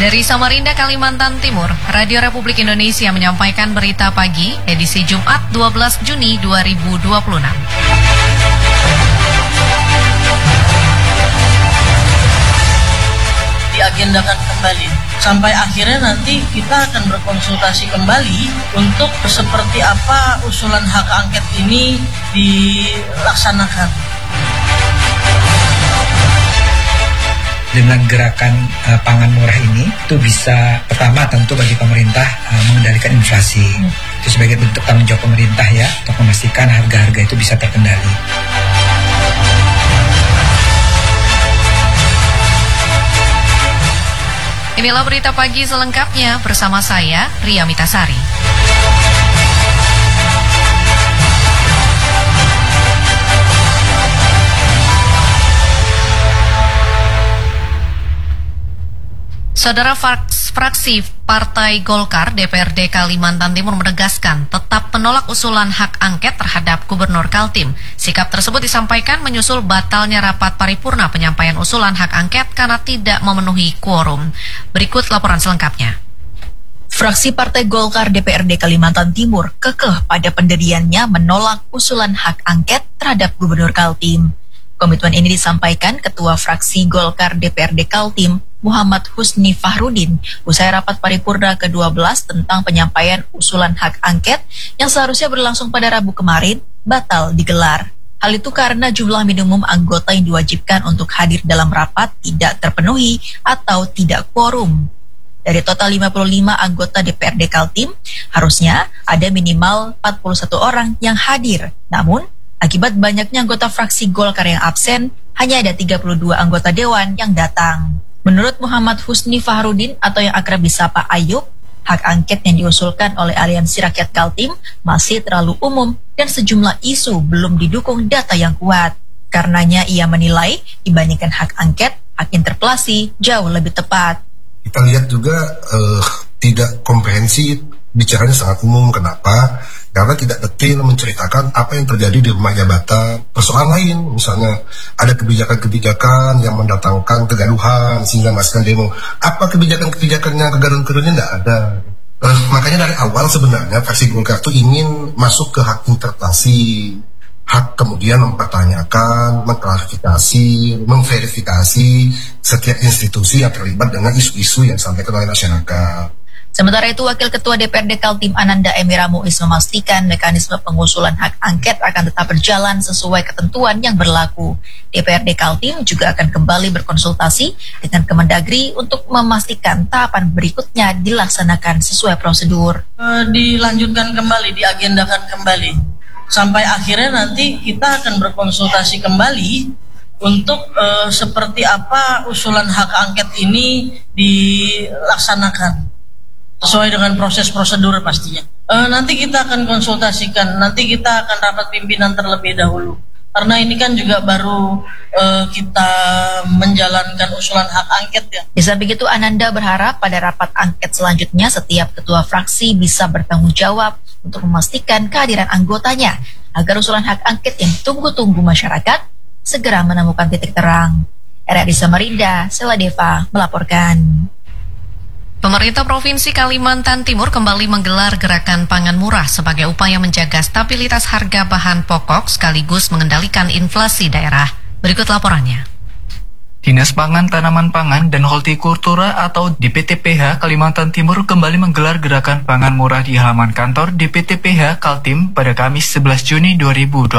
Dari Samarinda, Kalimantan Timur, Radio Republik Indonesia menyampaikan berita pagi edisi Jumat 12 Juni 2026. Diagendakan kembali. Sampai akhirnya nanti kita akan berkonsultasi kembali untuk seperti apa usulan hak angket ini dilaksanakan. Dengan gerakan pangan murah ini itu bisa pertama tentu bagi pemerintah mengendalikan inflasi. Itu sebagai bentuk tanggung jawab pemerintah ya untuk memastikan harga-harga itu bisa terkendali. Inilah berita pagi selengkapnya bersama saya, Ria Mitasari. Saudara, fraksi Partai Golkar DPRD Kalimantan Timur menegaskan tetap menolak usulan hak angket terhadap Gubernur Kaltim. Sikap tersebut disampaikan menyusul batalnya rapat paripurna penyampaian usulan hak angket karena tidak memenuhi quorum. Berikut laporan selengkapnya. Fraksi Partai Golkar DPRD Kalimantan Timur kekeh pada pendiriannya menolak usulan hak angket terhadap Gubernur Kaltim. Komitmen ini disampaikan Ketua Fraksi Golkar DPRD Kaltim, Muhammad Husni Fahrudin, usai rapat paripurna ke-12 tentang penyampaian usulan hak angket yang seharusnya berlangsung pada Rabu kemarin, batal digelar. Hal itu karena jumlah minimum anggota yang diwajibkan untuk hadir dalam rapat tidak terpenuhi atau tidak quorum. Dari total 55 anggota DPRD Kaltim, harusnya ada minimal 41 orang yang hadir. Namun, akibat banyaknya anggota fraksi Golkar yang absen, hanya ada 32 anggota dewan yang datang. Menurut Muhammad Husni Fahrudin atau yang akrab disapa Ayub, hak angket yang diusulkan oleh Aliansi Rakyat Kaltim masih terlalu umum dan sejumlah isu belum didukung data yang kuat. Karenanya ia menilai dibandingkan hak angket, hak interpelasi jauh lebih tepat. Kita lihat juga tidak komprehensif, bicaranya sangat umum. Kenapa? Karena tidak detail menceritakan apa yang terjadi di rumah jabatan. Persoalan lain, misalnya ada kebijakan-kebijakan yang mendatangkan kegaduhan sehingga menghasilkan demo. Apa kebijakan-kebijakan yang kegaduhan-kegaduhannya tidak ada. Makanya dari awal sebenarnya fraksi Golkar itu ingin masuk ke hak interpelasi, hak kemudian mempertanyakan, mengklarifikasi, memverifikasi setiap institusi yang terlibat dengan isu-isu yang disampaikan oleh masyarakat. Sementara itu, Wakil Ketua DPRD Kaltim Ananda Emira Muiz memastikan mekanisme pengusulan hak angket akan tetap berjalan sesuai ketentuan yang berlaku. DPRD Kaltim juga akan kembali berkonsultasi dengan Kemendagri untuk memastikan tahapan berikutnya dilaksanakan sesuai prosedur. Dilanjutkan kembali, diagendakan kembali. Sampai akhirnya nanti kita akan berkonsultasi kembali untuk seperti apa usulan hak angket ini dilaksanakan. Sesuai dengan proses prosedur pastinya. Nanti kita akan konsultasikan, nanti kita akan rapat pimpinan terlebih dahulu. Karena ini kan juga baru kita menjalankan usulan hak angket ya. Di samping itu, Ananda berharap pada rapat angket selanjutnya setiap ketua fraksi bisa bertanggung jawab untuk memastikan kehadiran anggotanya agar usulan hak angket yang ditunggu-tunggu masyarakat segera menemukan titik terang. RRI Samarinda, Sela Deva melaporkan. Pemerintah Provinsi Kalimantan Timur kembali menggelar gerakan pangan murah sebagai upaya menjaga stabilitas harga bahan pokok sekaligus mengendalikan inflasi daerah. Berikut laporannya. Dinas Pangan, Tanaman Pangan, dan Hortikultura atau DPTPH Kalimantan Timur kembali menggelar gerakan pangan murah di halaman kantor DPTPH Kaltim pada Kamis 11 Juni 2026.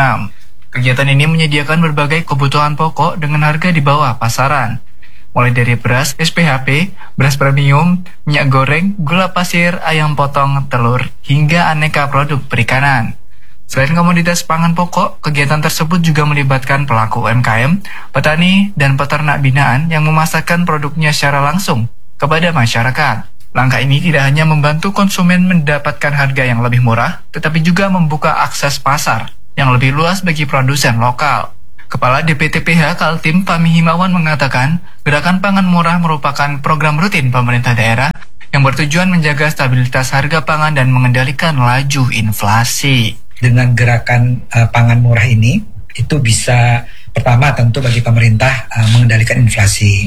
Kegiatan ini menyediakan berbagai kebutuhan pokok dengan harga di bawah pasaran. Mulai dari beras SPHP, beras premium, minyak goreng, gula pasir, ayam potong, telur, hingga aneka produk perikanan. Selain komoditas pangan pokok, kegiatan tersebut juga melibatkan pelaku UMKM, petani, dan peternak binaan yang memasarkan produknya secara langsung kepada masyarakat. Langkah ini tidak hanya membantu konsumen mendapatkan harga yang lebih murah, tetapi juga membuka akses pasar yang lebih luas bagi produsen lokal. Kepala DPTPH Kaltim Fahmi Himawan mengatakan, gerakan pangan murah merupakan program rutin pemerintah daerah yang bertujuan menjaga stabilitas harga pangan dan mengendalikan laju inflasi. Dengan gerakan pangan murah ini, itu bisa pertama tentu bagi pemerintah mengendalikan inflasi.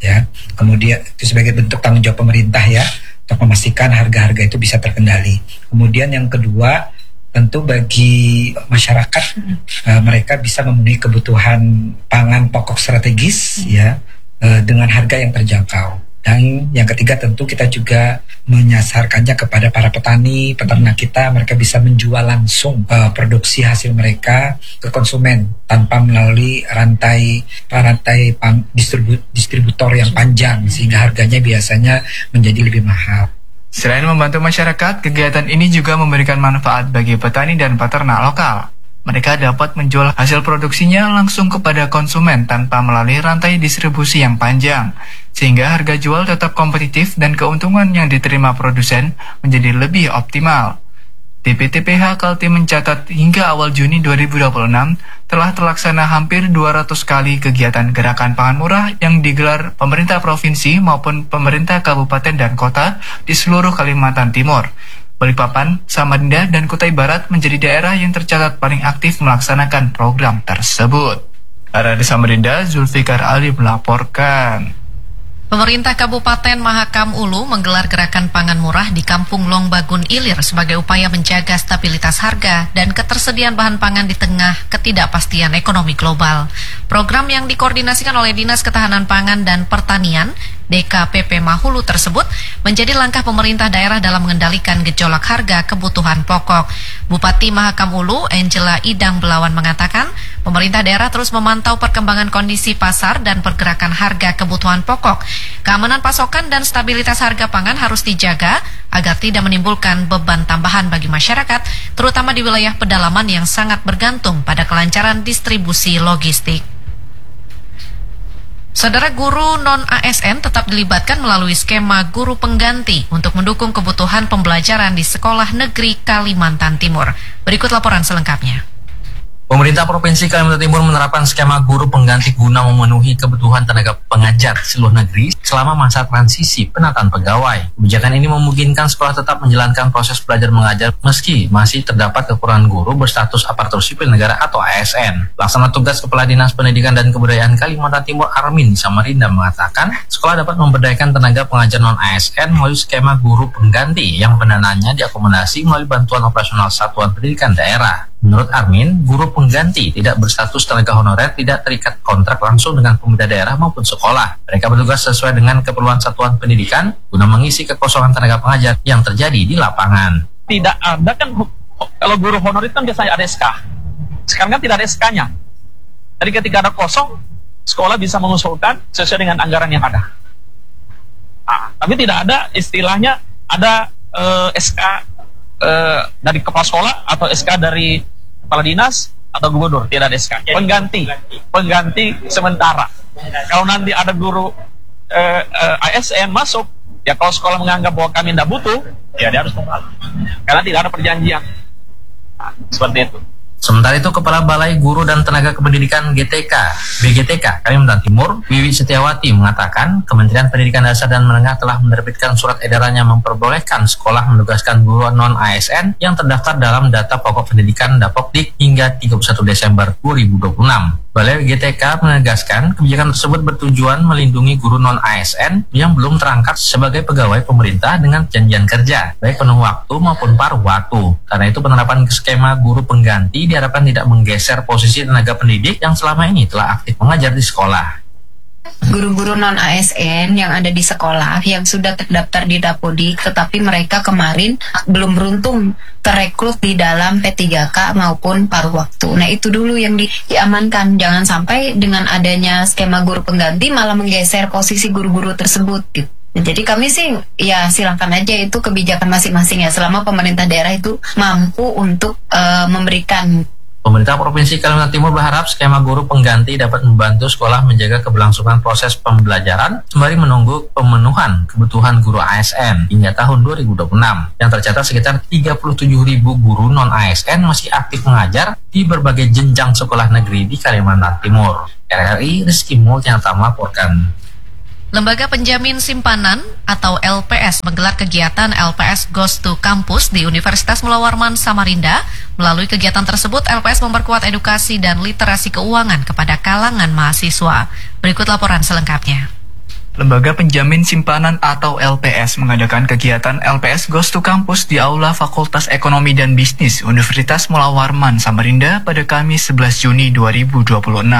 ya. Kemudian itu sebagai bentuk tanggung jawab pemerintah ya, untuk memastikan harga-harga itu bisa terkendali. Kemudian yang kedua, tentu bagi masyarakat mereka bisa memenuhi kebutuhan pangan pokok strategis ya dengan harga yang terjangkau. Dan yang ketiga tentu kita juga menyasarkannya kepada para petani, peternak kita, mereka bisa menjual langsung produksi hasil mereka ke konsumen tanpa melalui rantai distributor yang panjang sehingga harganya biasanya menjadi lebih mahal. Selain membantu masyarakat, kegiatan ini juga memberikan manfaat bagi petani dan peternak lokal. Mereka dapat menjual hasil produksinya langsung kepada konsumen tanpa melalui rantai distribusi yang panjang, sehingga harga jual tetap kompetitif dan keuntungan yang diterima produsen menjadi lebih optimal. DPTPH Kaltim mencatat hingga awal Juni 2026 telah terlaksana hampir 200 kali kegiatan gerakan pangan murah yang digelar pemerintah provinsi maupun pemerintah kabupaten dan kota di seluruh Kalimantan Timur. Balikpapan, Samarinda, dan Kutai Barat menjadi daerah yang tercatat paling aktif melaksanakan program tersebut. Dari Samarinda, Zulfikar Ali melaporkan. Pemerintah Kabupaten Mahakam Ulu menggelar gerakan pangan murah di Kampung Longbagun Ilir sebagai upaya menjaga stabilitas harga dan ketersediaan bahan pangan di tengah ketidakpastian ekonomi global. Program yang dikoordinasikan oleh Dinas Ketahanan Pangan dan Pertanian DKPP Mahulu tersebut menjadi langkah pemerintah daerah dalam mengendalikan gejolak harga kebutuhan pokok. Bupati Mahakam Ulu, Angela Idang Belawan mengatakan, pemerintah daerah terus memantau perkembangan kondisi pasar dan pergerakan harga kebutuhan pokok. Keamanan pasokan dan stabilitas harga pangan harus dijaga agar tidak menimbulkan beban tambahan bagi masyarakat, terutama di wilayah pedalaman yang sangat bergantung pada kelancaran distribusi logistik. Saudara, guru non-ASN tetap dilibatkan melalui skema guru pengganti untuk mendukung kebutuhan pembelajaran di sekolah negeri Kalimantan Timur. Berikut laporan selengkapnya. Pemerintah Provinsi Kalimantan Timur menerapkan skema guru pengganti guna memenuhi kebutuhan tenaga pengajar di seluruh negeri selama masa transisi penataan pegawai. Kebijakan ini memungkinkan sekolah tetap menjalankan proses belajar mengajar meski masih terdapat kekurangan guru berstatus aparatur sipil negara atau ASN. Pelaksana tugas Kepala Dinas Pendidikan dan Kebudayaan Kalimantan Timur Armin Samarinda mengatakan, sekolah dapat memberdayakan tenaga pengajar non-ASN melalui skema guru pengganti yang pendanaannya diakomodasi melalui bantuan operasional satuan pendidikan daerah. Menurut Armin, guru pengganti tidak berstatus tenaga honorer, tidak terikat kontrak langsung dengan pemerintah daerah maupun sekolah. Mereka bertugas sesuai dengan keperluan satuan pendidikan guna mengisi kekosongan tenaga pengajar yang terjadi di lapangan. Tidak ada kan, kalau guru honorer kan biasanya ada SK. Sekarang kan tidak ada SK-nya. Jadi ketika ada kosong, sekolah bisa mengusulkan sesuai dengan anggaran yang ada. Tapi tidak ada istilahnya ada SK dari kepala sekolah atau SK dari kepala dinas atau gubernur, tidak ada SK. Pengganti sementara. Kalau nanti ada guru ASN masuk, ya kalau sekolah menganggap bahwa kami tidak butuh, ya dia harus kembali. Karena tidak ada perjanjian. Seperti itu. Sementara itu, Kepala Balai Guru dan Tenaga Kependidikan BGTK Kalimantan Timur, Wiwi Setiawati mengatakan, Kementerian Pendidikan Dasar dan Menengah telah menerbitkan surat edaran yang memperbolehkan sekolah menugaskan guru non-ASN yang terdaftar dalam data pokok pendidikan Dapokdik hingga 31 Desember 2026. Balai GTK menegaskan kebijakan tersebut bertujuan melindungi guru non-ASN yang belum terangkat sebagai pegawai pemerintah dengan perjanjian kerja, baik penuh waktu maupun paruh waktu. Karena itu penerapan skema guru pengganti diharapkan tidak menggeser posisi tenaga pendidik yang selama ini telah aktif mengajar di sekolah. Guru-guru non-ASN yang ada di sekolah yang sudah terdaftar di Dapodik, tetapi mereka kemarin belum beruntung terekrut di dalam P3K maupun paruh waktu. Nah, itu dulu yang diamankan. Jangan sampai dengan adanya skema guru pengganti malah menggeser posisi guru-guru tersebut gitu. Jadi kami sih ya silakan aja, itu kebijakan masing-masing ya, selama pemerintah daerah itu mampu untuk memberikan. Pemerintah Provinsi Kalimantan Timur berharap skema guru pengganti dapat membantu sekolah menjaga keberlangsungan proses pembelajaran sembari menunggu pemenuhan kebutuhan guru ASN hingga tahun 2026. Yang tercatat sekitar 37.000 guru non-ASN masih aktif mengajar di berbagai jenjang sekolah negeri di Kalimantan Timur. RRI Rizky Multianata melaporkan. Lembaga Penjamin Simpanan atau LPS menggelar kegiatan LPS Goes to Campus di Universitas Mula Warman Samarinda. Melalui kegiatan tersebut, LPS memperkuat edukasi dan literasi keuangan kepada kalangan mahasiswa. Berikut laporan selengkapnya. Lembaga Penjamin Simpanan atau LPS mengadakan kegiatan LPS Goes to Campus di Aula Fakultas Ekonomi dan Bisnis Universitas Mula Warman Samarinda pada Kamis 11 Juni 2026.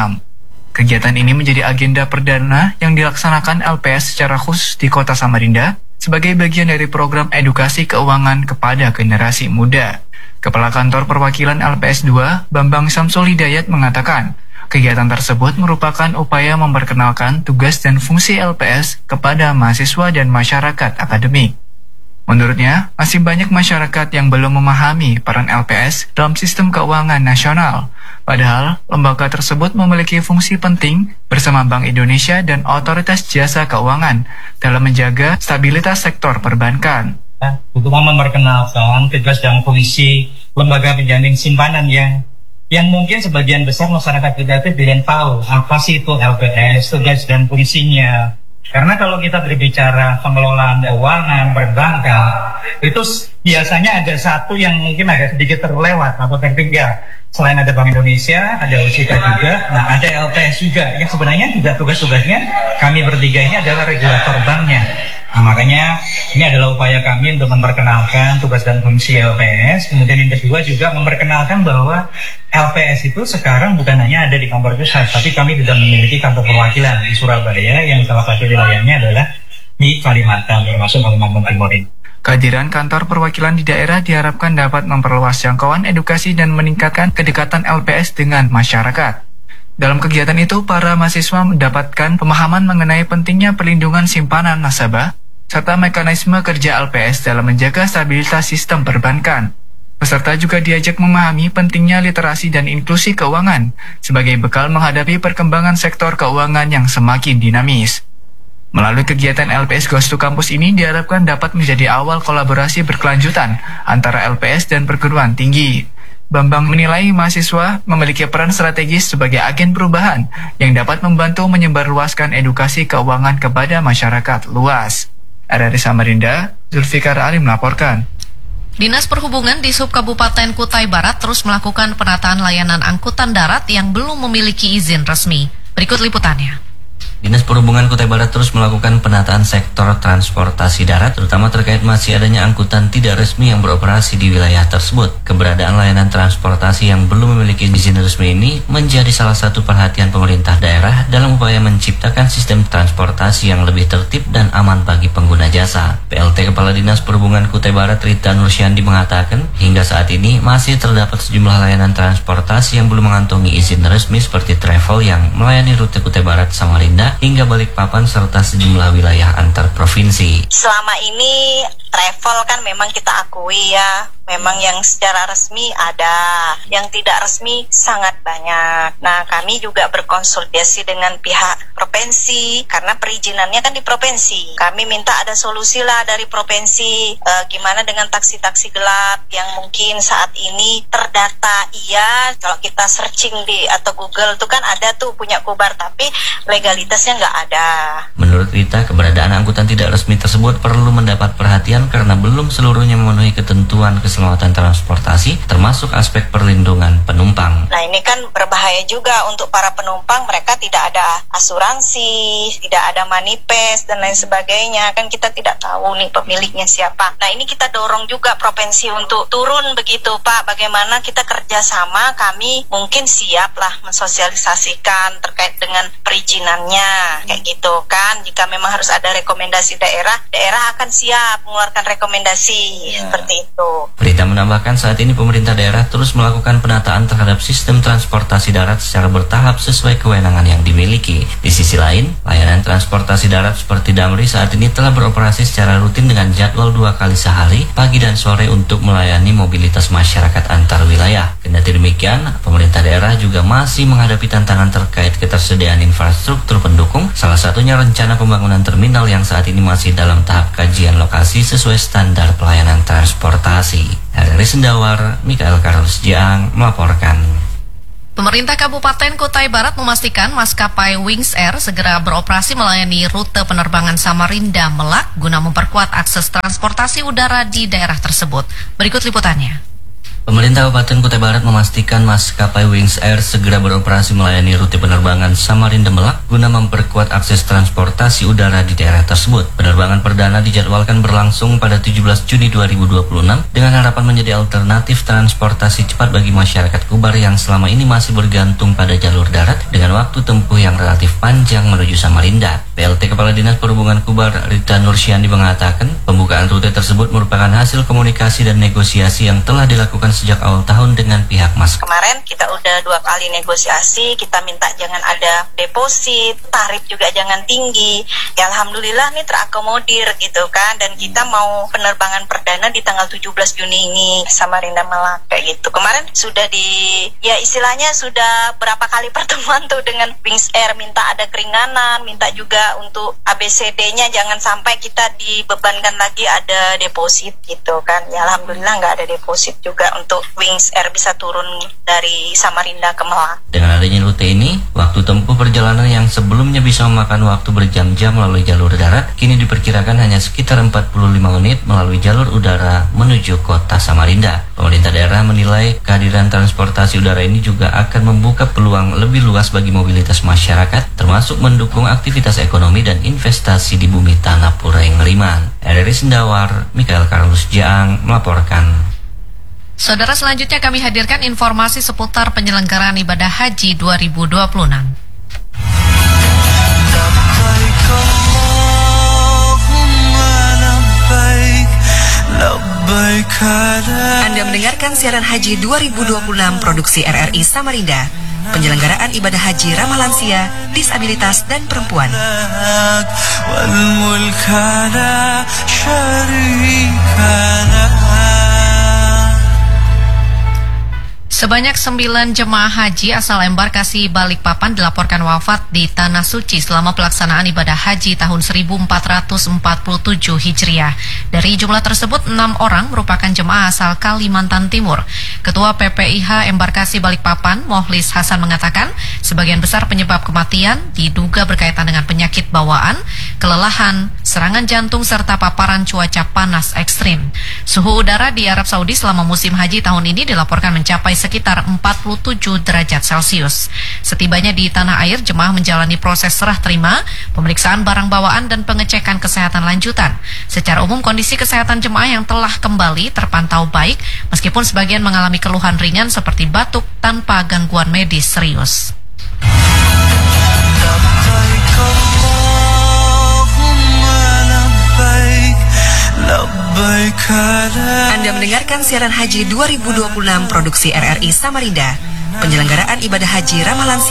Kegiatan ini menjadi agenda perdana yang dilaksanakan LPS secara khusus di Kota Samarinda sebagai bagian dari program edukasi keuangan kepada generasi muda. Kepala Kantor Perwakilan LPS 2, Bambang Samsul Hidayat mengatakan, kegiatan tersebut merupakan upaya memperkenalkan tugas dan fungsi LPS kepada mahasiswa dan masyarakat akademik. Menurutnya, masih banyak masyarakat yang belum memahami peran LPS dalam sistem keuangan nasional. Padahal, lembaga tersebut memiliki fungsi penting bersama Bank Indonesia dan Otoritas Jasa Keuangan dalam menjaga stabilitas sektor perbankan. Untuk memperkenalkan tugas dan fungsi lembaga penjamin simpanan yang mungkin sebagian besar masyarakat kita itu belum tahu apa sih itu LPS, tugas dan fungsinya. Karena kalau kita berbicara pengelolaan keuangan, perbankan, itu biasanya ada satu yang mungkin agak sedikit terlewat atau tertinggal. Selain ada Bank Indonesia, ada OJK juga, nah ada LPS juga. Yang sebenarnya juga tugas-tugasnya kami bertiga ini adalah regulator banknya. Nah, makanya ini adalah upaya kami untuk memperkenalkan tugas dan fungsi LPS. Kemudian yang kedua juga memperkenalkan bahwa LPS itu sekarang bukan hanya ada di kantor pusat, tapi kami juga memiliki kantor perwakilan di Surabaya yang salah satu wilayahnya adalah di Kalimantan, termasuk Kalimantan Timur ini. Kehadiran kantor perwakilan di daerah diharapkan dapat memperluas jangkauan edukasi dan meningkatkan kedekatan LPS dengan masyarakat. Dalam kegiatan itu, para mahasiswa mendapatkan pemahaman mengenai pentingnya perlindungan simpanan nasabah, serta mekanisme kerja LPS dalam menjaga stabilitas sistem perbankan. Peserta juga diajak memahami pentingnya literasi dan inklusi keuangan sebagai bekal menghadapi perkembangan sektor keuangan yang semakin dinamis. Melalui kegiatan LPS Goes to Campus ini diharapkan dapat menjadi awal kolaborasi berkelanjutan antara LPS dan perguruan tinggi. Bambang menilai mahasiswa memiliki peran strategis sebagai agen perubahan yang dapat membantu menyebarluaskan edukasi keuangan kepada masyarakat luas. RRI Samarinda, Zulfikar Ali melaporkan. Dinas Perhubungan di Subkabupaten Kutai Barat terus melakukan penataan layanan angkutan darat yang belum memiliki izin resmi. Berikut liputannya. Dinas Perhubungan Kutai Barat terus melakukan penataan sektor transportasi darat, terutama terkait masih adanya angkutan tidak resmi yang beroperasi di wilayah tersebut. Keberadaan layanan transportasi yang belum memiliki izin resmi ini menjadi salah satu perhatian pemerintah daerah dalam upaya menciptakan sistem transportasi yang lebih tertib dan aman bagi pengguna jasa. PLT Kepala Dinas Perhubungan Kutai Barat Rita Nursyandi mengatakan, hingga saat ini masih terdapat sejumlah layanan transportasi yang belum mengantongi izin resmi seperti travel yang melayani rute Kutai Barat Samarinda hingga Balikpapan serta sejumlah wilayah antar provinsi. Selama ini travel kan memang kita akui ya, memang yang secara resmi ada, yang tidak resmi sangat banyak. Nah, kami juga berkonsultasi dengan pihak provinsi karena perizinannya kan di provinsi. Kami minta ada solusi lah dari provinsi, gimana dengan taksi-taksi gelap yang mungkin saat ini terdata. Iya, kalau kita searching di atau Google itu kan ada tuh punya Kubar, tapi legalitasnya nggak ada. Menurut Rita, keberadaan angkutan tidak resmi tersebut perlu mendapat perhatian karena belum seluruhnya memenuhi ketentuan keselamatan transportasi, termasuk aspek perlindungan penumpang. Nah, ini kan berbahaya juga untuk para penumpang, mereka tidak ada asuransi, tidak ada manifest dan lain sebagainya, kan kita tidak tahu nih pemiliknya siapa. Nah, ini kita dorong juga provinsi untuk turun begitu Pak, bagaimana kita kerjasama, kami mungkin siap lah mensosialisasikan terkait dengan perizinannya, kayak gitu kan. Jika memang harus ada rekomendasi daerah, daerah akan siap mengeluarkan rekomendasi seperti itu. Berita menambahkan saat ini pemerintah daerah terus melakukan penataan terhadap sistem transportasi darat secara bertahap sesuai kewenangan yang dimiliki. Di sisi lain, layanan transportasi darat seperti Damri saat ini telah beroperasi secara rutin dengan jadwal 2 kali sehari, pagi dan sore untuk melayani mobilitas masyarakat antar wilayah. Kendati demikian, pemerintah daerah juga masih menghadapi tantangan terkait ketersediaan infrastruktur pendukung, salah satunya rencana pembangunan terminal yang saat ini masih dalam tahap kajian lokasi sesuai standar pelayanan transportasi. Dari Sendawar, Mikael Karus Jiang melaporkan. Pemerintah Kabupaten Kutai Barat memastikan maskapai Wings Air segera beroperasi melayani rute penerbangan Samarinda Melak guna memperkuat akses transportasi udara di daerah tersebut. Berikut liputannya. Pemerintah Kabupaten Kutai Barat memastikan maskapai Wings Air segera beroperasi melayani rute penerbangan Samarinda Melak guna memperkuat akses transportasi udara di daerah tersebut. Penerbangan perdana dijadwalkan berlangsung pada 17 Juni 2026 dengan harapan menjadi alternatif transportasi cepat bagi masyarakat Kubar yang selama ini masih bergantung pada jalur darat dengan waktu tempuh yang relatif panjang menuju Samarinda. PLT Kepala Dinas Perhubungan Kubar Rita Nursyandi mengatakan pembukaan rute tersebut merupakan hasil komunikasi dan negosiasi yang telah dilakukan sejak awal tahun dengan pihak maskapai. Kemarin kita udah 2 kali negosiasi, kita minta jangan ada deposit, tarif juga jangan tinggi. Ya alhamdulillah nih terakomodir gitu kan, dan kita mau penerbangan perdana di tanggal 17 Juni ini Samarinda Melak kayak gitu. Kemarin sudah istilahnya sudah berapa kali pertemuan tuh dengan Wings Air, minta ada keringanan, minta juga untuk ABCD-nya jangan sampai kita dibebankan lagi ada deposit gitu kan. Ya alhamdulillah nggak ada deposit juga untuk Wings Air bisa turun dari Samarinda ke Melak. Dengan adanya rute ini, waktu tempuh perjalanan yang sebelumnya bisa memakan waktu berjam-jam melalui jalur darat, kini diperkirakan hanya sekitar 45 menit melalui jalur udara menuju kota Samarinda. Pemerintah daerah menilai kehadiran transportasi udara ini juga akan membuka peluang lebih luas bagi mobilitas masyarakat, termasuk mendukung aktivitas ekonomi dan investasi di bumi Tanah Pura yang Ngeriman. RRI Sendawar, Mikael Carlos Jaang melaporkan. Saudara, selanjutnya kami hadirkan informasi seputar penyelenggaraan ibadah haji 2026. Anda mendengarkan siaran haji 2026 produksi RRI Samarinda. Penyelenggaraan ibadah haji ramah lansia, disabilitas, dan perempuan. Sebanyak 9 jemaah haji asal embarkasi Balikpapan dilaporkan wafat di Tanah Suci selama pelaksanaan ibadah haji tahun 1447 Hijriah. Dari jumlah tersebut, 6 orang merupakan jemaah asal Kalimantan Timur. Ketua PPIH embarkasi Balikpapan, Mohlis Hasan mengatakan, sebagian besar penyebab kematian diduga berkaitan dengan penyakit bawaan, kelelahan, serangan jantung, serta paparan cuaca panas ekstrim. Suhu udara di Arab Saudi selama musim haji tahun ini dilaporkan mencapai sekitar 47 derajat Celcius. Setibanya di tanah air, jemaah menjalani proses serah terima, pemeriksaan barang bawaan, dan pengecekan kesehatan lanjutan. Secara umum, kondisi kesehatan jemaah yang telah kembali terpantau baik, meskipun sebagian mengalami keluhan ringan seperti batuk tanpa gangguan medis serius. Anda mendengarkan siaran haji 2026 produksi RRI Samarinda. Penyelenggaraan ibadah haji ramah lansia